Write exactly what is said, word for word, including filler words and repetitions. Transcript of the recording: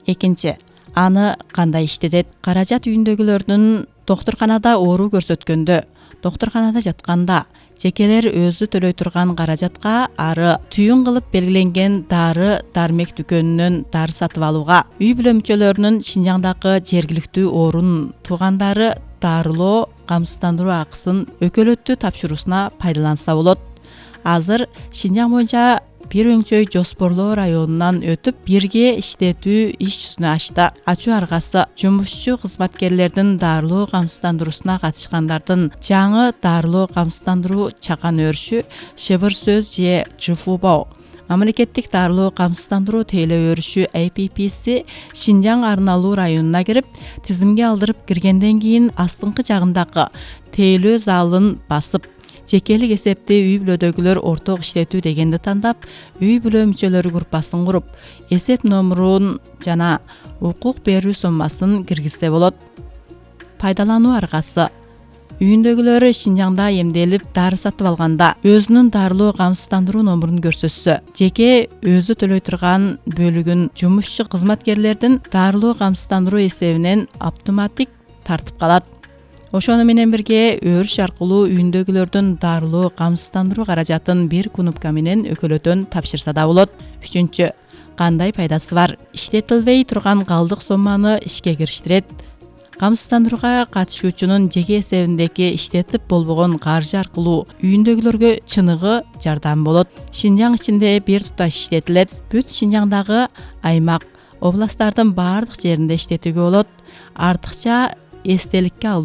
Экинчи, аны кандай иштетет? Каражат үйүндөгүлөрдүн доктурканада оору көрсөткөндө, доктурканада жатканда жекелер өзү төлөй турган каражатка ары түйүн кылып белгиленген дары дармек дүкөнүнөн дары сатып алууга, үй бүлө мүчөлөрүнүн Шинжаңдагы жергиликтүү орун туугандары дарылоо камсыздандыруу акысын өкөлөттү тапшыруусуна пайдаланса болот. Азыр Шинжаң боюнча бир өңчөй Жоспорлоо районунан өтүп бирге иштетүү иш жүзүнө ачты. Ачуу аргасы жумушчу кызматкерлердин дарылоо камсыздандыруусуна катышкандардын жаңы дарылоо камсыздандыруу чакан өрүшү, шыбыр сөз же жыфубоо, мамлекеттик дарылоо камсыздандыруу тейлөө өрүшү A P P-си Шинжаң арналуу районуна кирип, тизимге алдырып киргенден кийин астыңкы жагындагы тейлөө залын басып, жекелик эсепти үй бүлөдөгүлөр орток иштетүү дегенди тандап, үй бүлө мүчөлөрү группасын куруп, эсеп номурун жана укук берүү соммасын киргизсе болот. Пайдалануу аргасы үйүндөгүлөрү Шинжаңда эмделип дары сатып алганда өзүнүн дарылоо камсыздандыруу номурун көрсөтсө, жеке өзү төлөй турган бөлүгүн жумушчу кызматкерлердин дарылоо камсыздандыруу эсебинен автоматик тартып калат. Ошону менен бирге өрүш аркылуу үйүндөгүлөрдүн дарылоо камсыздандыруу каражатын бир кнопка менен өкөлөтөн тапшырса да болот. Үчүнчү, кандай пайдасы бар? Иштетилбей турган калдык сомманы ишке кириштирет. Камсыздандырууга катышуучунун жеке эсебиндеги иштетип болбогон каржы аркылуу үйүндөгүлөргө чыныгы жардам болот. Шинжаң ичинде бир туташ иштетилет. Бүт Шинжаңдагы аймак, областтардын баардык жеринде иштетүүгө болот. Артыкча эстеликке